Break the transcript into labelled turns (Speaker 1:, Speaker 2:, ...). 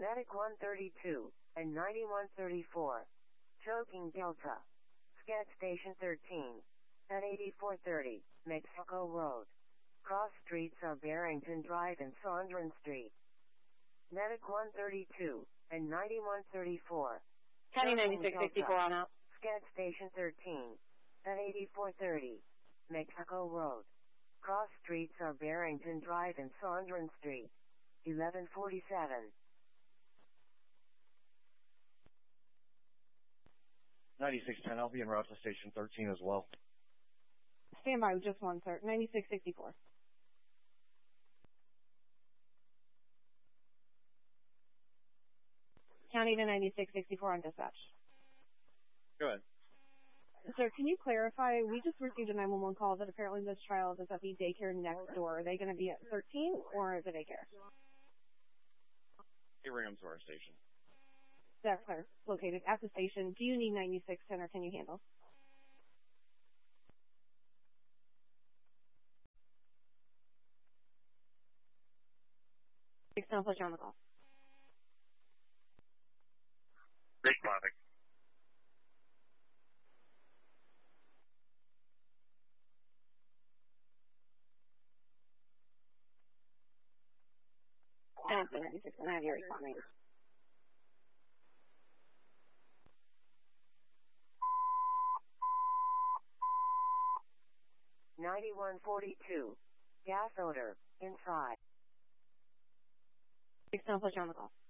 Speaker 1: Medic 132 and 9134. Choking Delta. Sketch Station 13. At 8430, Mexico Road. Cross streets are Barrington Drive and Sondran Street. Medic 132 and 9134.
Speaker 2: County 9664 on out.
Speaker 1: Sketch Station 13. At 8430, Mexico Road. Cross streets are Barrington Drive and Sondran Street. 1147.
Speaker 3: 9610, I'll be en route to Station 13 as well.
Speaker 2: Stand by with just one, sir. 9664. County to 9664 on dispatch.
Speaker 3: Go ahead.
Speaker 2: Sir, can you clarify? We just received a 911 call that apparently this child is at the daycare next door. Are they going to be at 13 or the daycare?
Speaker 3: Hey, bring them to our station.
Speaker 2: That's clear. Located at the station. Do you need 9610 or can you handle? I'll put you on the call.
Speaker 3: Responding.
Speaker 2: And 96, and I have your responding.
Speaker 1: $91.42. Gas odor. Inside.
Speaker 2: I'll put you on the call.